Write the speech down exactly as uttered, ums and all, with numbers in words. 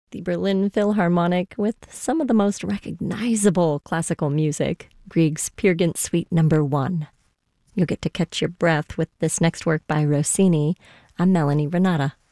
the Berlin Philharmonic with some of the most recognizable classical music, Grieg's Peer Gynt Suite Number One. You'll get to catch your breath with this next work by Rossini. I'm Melanie Renata.